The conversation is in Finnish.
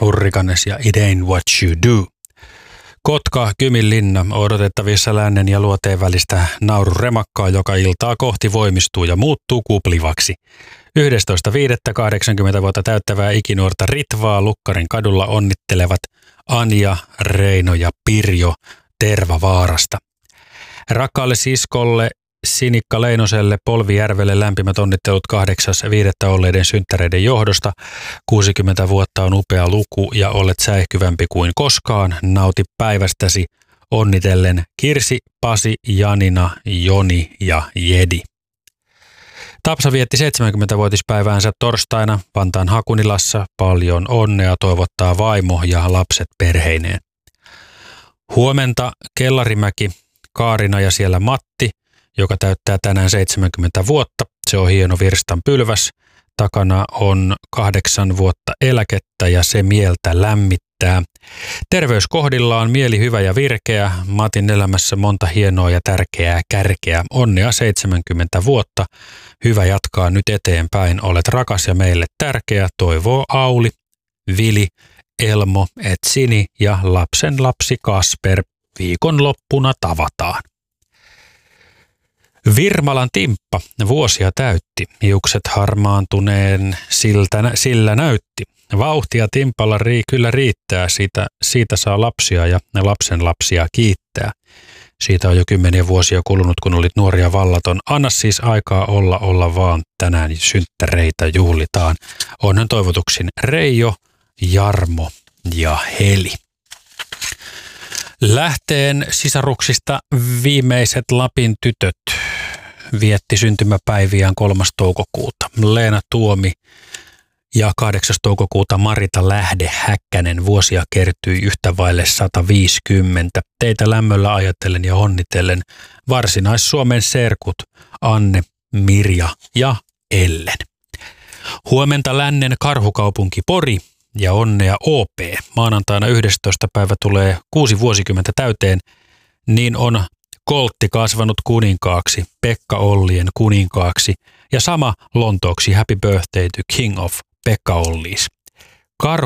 Hurrikanes ja It Ain't What You Do. Kotka, Kyminlinna, odotettavissa lännen ja luoteen välistä naurun remakkaa, joka iltaa kohti voimistuu ja muuttuu kuplivaksi. 11.5.80 vuotta täyttävää ikinuorta Ritvaa Lukkarin kadulla onnittelevat Anja, Reino ja Pirjo Tervavaarasta. Rakkaalle siskolle Sinikka Leinoselle Polvijärvelle lämpimät onnittelut 8.5. olleiden synttäreiden johdosta. 60 vuotta on upea luku ja olet säihkyvämpi kuin koskaan. Nauti päivästäsi onnitellen Kirsi, Pasi, Janina, Joni ja Jedi. Tapsa vietti 70-vuotispäiväänsä torstaina Vantaan Hakunilassa. Paljon onnea toivottaa vaimo ja lapset perheineen. Huomenta Kellarimäki, Kaarina ja siellä Matti, joka täyttää tänään 70 vuotta. Se on hieno virstanpylväs. Takana on 8 vuotta eläkettä ja se mieltä lämmittää. Terveys kohdillaan, mieli hyvä ja virkeä. Matin elämässä monta hienoa ja tärkeää kärkeä. Onnea 70 vuotta. Hyvä jatkaa nyt eteenpäin. Olet rakas ja meille tärkeä. Toivoo Auli, Vili, Elmo, Etsini ja lapsen lapsi Kasper. Viikonloppuna tavataan. Virmalan Timppa vuosia täytti, hiukset harmaantuneen sillä näytti. Vauhtia Timpalla kyllä riittää, siitä saa lapsia ja lapsen lapsia kiittää. Siitä on jo 10 vuosia kulunut, kun olit nuori ja vallaton. Anna siis aikaa olla vaan, tänään synttäreitä juhlitaan. Onnen toivotuksin Reijo, Jarmo ja Heli. Lähteen sisaruksista viimeiset Lapin tytöt vietti syntymäpäiviään 3. toukokuuta. Leena Tuomi ja 8. toukokuuta Marita Lähde Häkkänen. Vuosia kertyi yhtä vaille 150. Teitä lämmöllä ajatellen ja onnitellen Varsinais-Suomen serkut Anne, Mirja ja Ellen. Huomenta lännen karhukaupunki Pori ja onnea OP. Maanantaina 11. päivä tulee 6 vuosikymmentä täyteen, niin on Koltti kasvanut kuninkaaksi, Pekka Ollien kuninkaaksi ja sama Lontooksi Happy Birthday to King of Pekka Ollies.